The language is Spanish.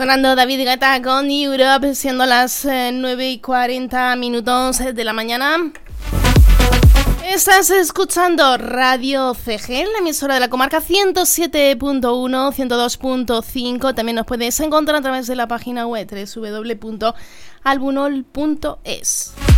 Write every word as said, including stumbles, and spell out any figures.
Sonando David Guetta con Europe, siendo las eh, nueve y cuarenta minutos de la mañana. Estás escuchando Radio C G, la emisora de la comarca ciento siete punto uno, ciento dos punto cinco. También nos puedes encontrar a través de la página web doble u doble u doble u punto albunol punto es.